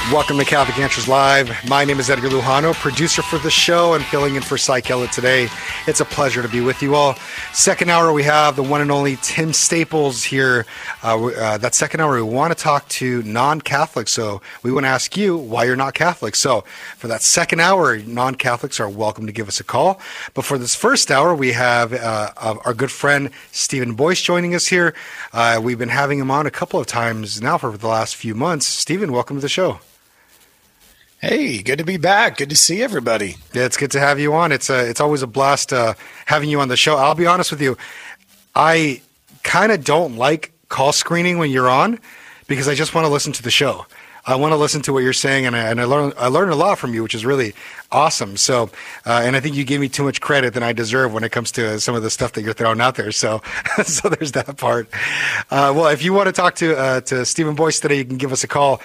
Welcome to Catholic Answers Live. My name is Edgar Lujano, producer for the show and filling in for Cy Kellett today. It's a pleasure to be with you all. Second hour, we have the one and only Tim Staples here. That second hour, we want to talk to non-Catholics. So we want to ask you why you're not Catholic. So for that second hour, non-Catholics are welcome to give us a call. But for this first hour, we have our good friend Stephen Boyce joining us here. We've been having him on a couple of times now for the last few months. Stephen, welcome to the show. Hey, good to be back. Good to see everybody. Yeah, it's good to have you on. It's always a blast having you on the show. I'll be honest with you. I kind of don't like call screening when you're on because I just want to listen to the show. I want to listen to what you're saying, and I learned a lot from you, which is really awesome. So, and I think you gave me too much credit than I deserve when it comes to some of the stuff that you're throwing out there. So, so there's that part. Well, if you want to talk to Stephen Boyce today, you can give us a call,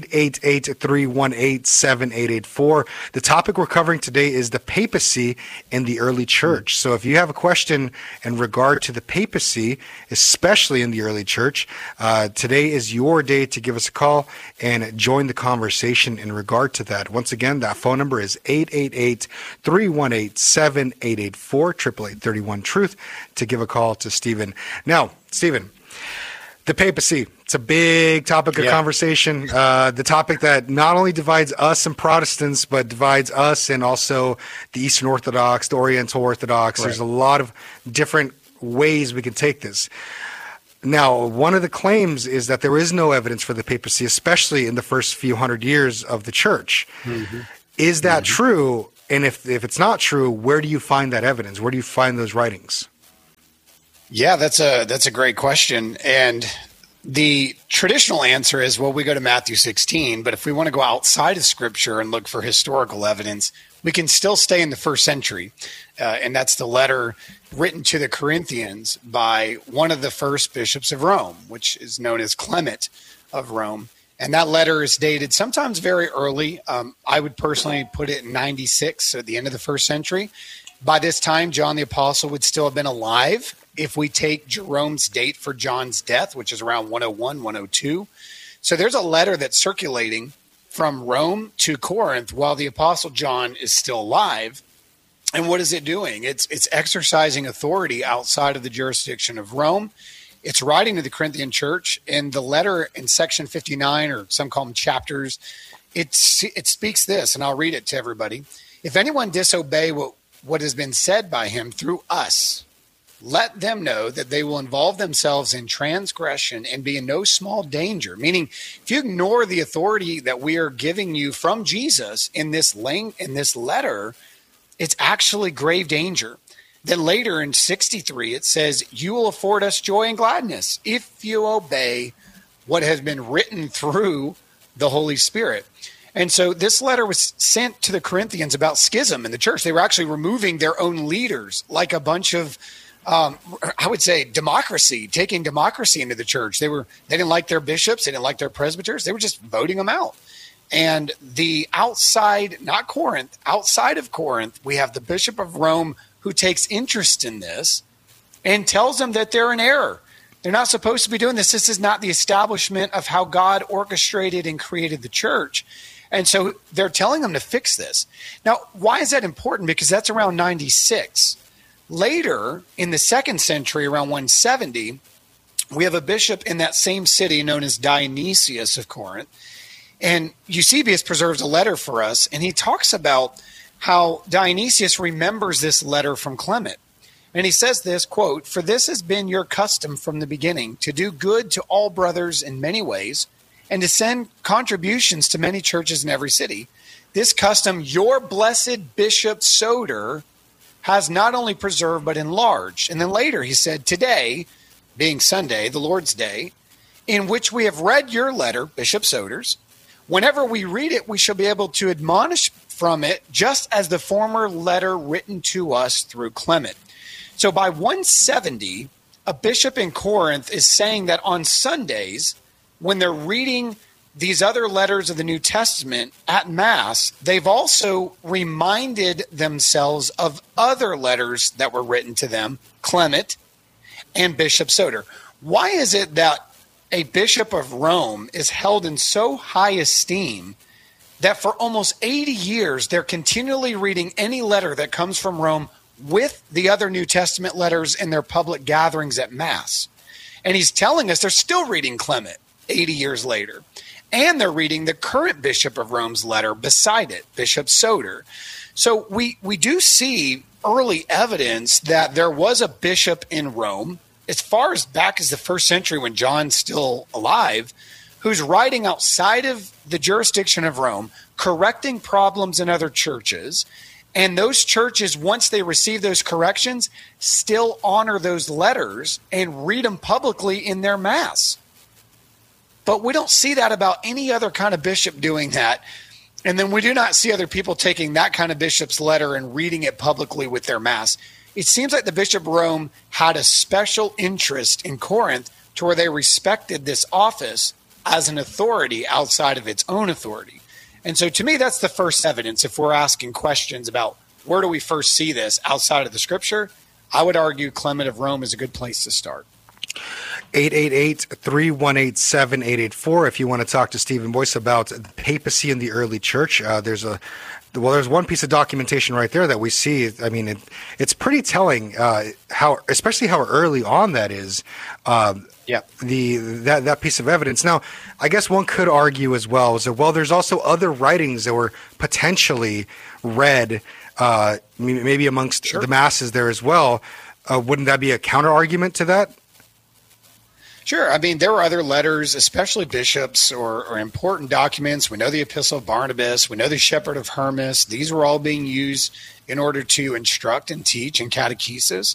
888-318-7884. The topic we're covering today is the papacy in the early church. So if you have a question in regard to the papacy, especially in the early church, today is your day to give us a call and join the conversation in regard to that. Once again, that phone number is 888-318-7884, 888-31-TRUTH, to give a call to Stephen. Now, Stephen, the papacy, it's a big topic of conversation, the topic that not only divides us and Protestants, but divides us and also the Eastern Orthodox, the Oriental Orthodox. Right. There's a lot of different ways we can take this. Now, one of the claims is that there is no evidence for the papacy, especially in the first few hundred years of the church. Mm-hmm. Is that true? And if it's not true, where do you find that evidence? Where do you find those writings? Yeah, that's a great question. And the traditional answer is, well, we go to Matthew 16, but if we want to go outside of Scripture and look for historical evidence, we can still stay in the first century. And that's the letter written to the Corinthians by one of the first bishops of Rome, which is known as Clement of Rome. And that letter is dated sometimes very early. I would personally put it in 96, so at the end of the first century. By this time, John the Apostle would still have been alive if we take Jerome's date for John's death, which is around 101, 102. So there's a letter that's circulating from Rome to Corinth while the Apostle John is still alive. And what is it doing? It's exercising authority outside of the jurisdiction of Rome. It's writing to the Corinthian church. In the letter in section 59, or some call them chapters, it speaks this, and I'll read it to everybody. If anyone disobey what has been said by him through us, let them know that they will involve themselves in transgression and be in no small danger. Meaning, if you ignore the authority that we are giving you from Jesus in this letter, it's actually grave danger. Then later in 63, it says, you will afford us joy and gladness if you obey what has been written through the Holy Spirit. And so this letter was sent to the Corinthians about schism in the church. They were actually removing their own leaders, like a bunch of, I would say, democracy, taking democracy into the church. They didn't like their bishops. They didn't like their presbyters. They were just voting them out. And the outside, not Corinth, outside of Corinth, we have the Bishop of Rome who takes interest in this and tells them that they're in error. They're not supposed to be doing this. This is not the establishment of how God orchestrated and created the church. And so they're telling them to fix this. Now, why is that important? Because that's around 96. Later, in the second century, around 170, we have a bishop in that same city known as Dionysius of Corinth. And Eusebius preserves a letter for us, and he talks about how Dionysius remembers this letter from Clement. And he says this, quote, "For this has been your custom from the beginning, to do good to all brothers in many ways, and to send contributions to many churches in every city. This custom your blessed Bishop Soter has not only preserved, but enlarged." And then later he said, "Today, being Sunday, the Lord's Day, in which we have read your letter, Bishop Soter's, whenever we read it, we shall be able to admonish from it, just as the former letter written to us through Clement." So by 170, a bishop in Corinth is saying that on Sundays, when they're reading these other letters of the New Testament at Mass, they've also reminded themselves of other letters that were written to them, Clement and Bishop Soter. Why is it that a bishop of Rome is held in so high esteem that for almost 80 years, they're continually reading any letter that comes from Rome with the other New Testament letters in their public gatherings at Mass. And he's telling us they're still reading Clement 80 years later. And they're reading the current Bishop of Rome's letter beside it, Bishop Soter. So we do see early evidence that there was a bishop in Rome, as far as back as the 1st century when John's still alive, who's writing outside of the jurisdiction of Rome, correcting problems in other churches. And those churches, once they receive those corrections, still honor those letters and read them publicly in their Mass. But we don't see that about any other kind of bishop doing that. And then we do not see other people taking that kind of bishop's letter and reading it publicly with their Mass. It seems like the Bishop of Rome had a special interest in Corinth to where they respected this office as an authority outside of its own authority. And so to me, that's the first evidence. If we're asking questions about where do we first see this outside of the Scripture, I would argue Clement of Rome is a good place to start. 888-318-7884 if you want to talk to Stephen Boyce about the papacy in the early church. There's one piece of documentation right there that we see. I mean, it's pretty telling especially how early on that is. That piece of evidence. Now, I guess one could argue as well there's also other writings that were potentially read, maybe amongst the masses there as well. Wouldn't that be a counter argument to that? Sure. I mean, there were other letters, especially bishops or important documents. We know the Epistle of Barnabas. We know the Shepherd of Hermas. These were all being used in order to instruct and teach in catechesis.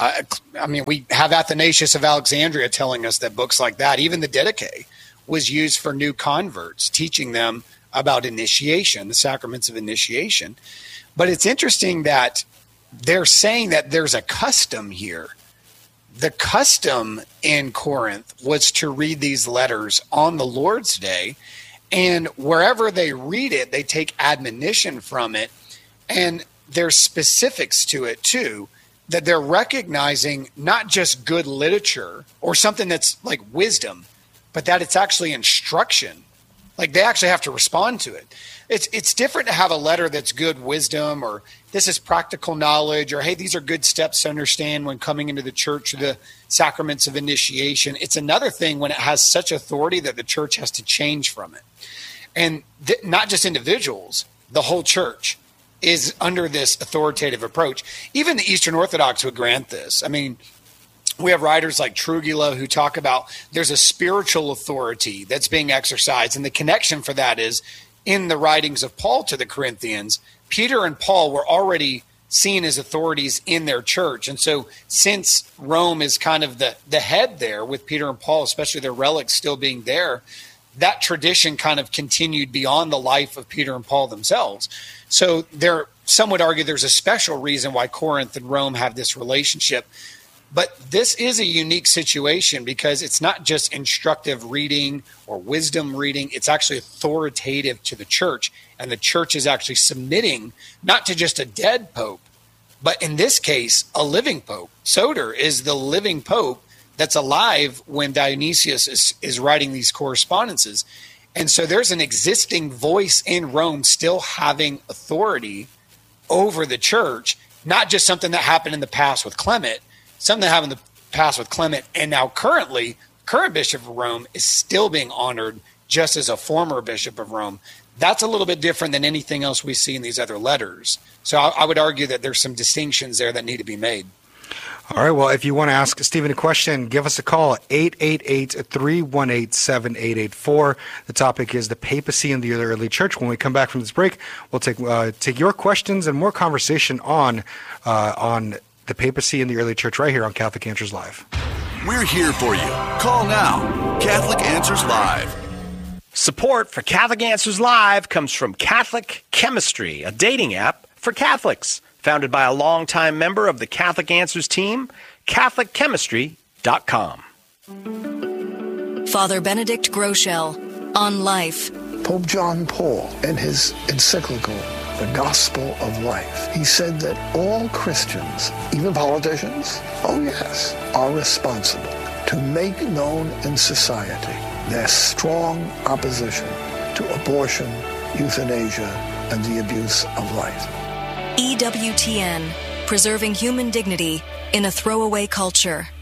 We have Athanasius of Alexandria telling us that books like that, even the Didache, was used for new converts, teaching them about initiation, the sacraments of initiation. But it's interesting that they're saying that there's a custom here. The custom in Corinth was to read these letters on the Lord's Day, and wherever they read it, they take admonition from it, and there's specifics to it too, that they're recognizing not just good literature or something that's like wisdom, but that it's actually instruction. Like they actually have to respond to it. It's different to have a letter that's good wisdom, or this is practical knowledge, or hey, these are good steps to understand when coming into the church, or the sacraments of initiation. It's another thing when it has such authority that the church has to change from it. And not just individuals, the whole church is under this authoritative approach. Even the Eastern Orthodox would grant this. I mean, we have writers like Trugula who talk about there's a spiritual authority that's being exercised, and the connection for that is in the writings of Paul to the Corinthians. Peter and Paul were already seen as authorities in their church. And so since Rome is kind of the head there with Peter and Paul, especially their relics still being there, that tradition kind of continued beyond the life of Peter and Paul themselves. So some would argue there's a special reason why Corinth and Rome have this relationship. But this is a unique situation because it's not just instructive reading or wisdom reading. It's actually authoritative to the church. And the church is actually submitting not to just a dead pope, but in this case, a living pope. Soter is the living pope that's alive when Dionysius is writing these correspondences. And so there's an existing voice in Rome still having authority over the church, not just something that happened in the past with Clement, something that happened in the past with Clement, and now current Bishop of Rome is still being honored just as a former Bishop of Rome. That's a little bit different than anything else we see in these other letters. So I would argue that there's some distinctions there that need to be made. All right. Well, if you want to ask Stephen a question, give us a call, 888-318-7884. The topic is the papacy in the early church. When we come back from this break, we'll take your questions and more conversation on the papacy in the early church right here on Catholic Answers Live. We're here for you. Call now. Catholic Answers Live. Support for Catholic Answers Live comes from Catholic Chemistry, a dating app for Catholics. Founded by a longtime member of the Catholic Answers team, CatholicChemistry.com. Father Benedict Groeschel on life. Pope John Paul, in his encyclical, The Gospel of Life, he said that all Christians, even politicians, oh yes, are responsible to make known in society their strong opposition to abortion, euthanasia, and the abuse of life. EWTN, preserving human dignity in a throwaway culture.